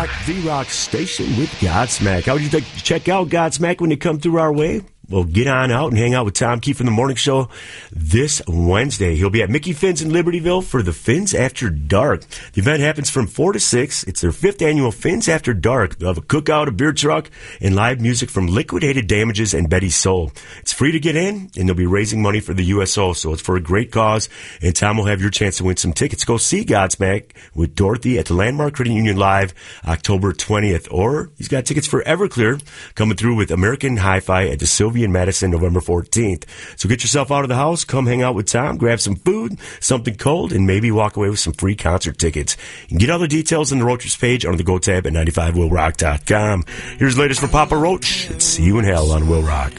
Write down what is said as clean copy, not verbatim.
The Rock Station with Godsmack. How would you like to check out Godsmack when you come through our way? Well, get on out and hang out with Tom Keefe in the morning show this Wednesday. He'll be at Mickey Finn's in Libertyville for the Finns After Dark. The event happens from 4 to 6. It's their 5th annual Finns After Dark. They'll have a cookout, a beer truck, and live music from Liquidated Damages and Betty Soul. It's free to get in, and they'll be raising money for the USO, so it's for a great cause, and Tom will have your chance to win some tickets. Go see Godsmack with Dorothy at the Landmark Credit Union Live October 20th. Or he's got tickets for Everclear coming through with American Hi-Fi at the Sylvia in Madison, November 14th. So get yourself out of the house, come hang out with Tom, grab some food, something cold, and maybe walk away with some free concert tickets. You can get all the details on the Roachers page under the Go tab at 95willrock.com. Here's the latest for Papa Roach. It's See You in Hell on Will Rock.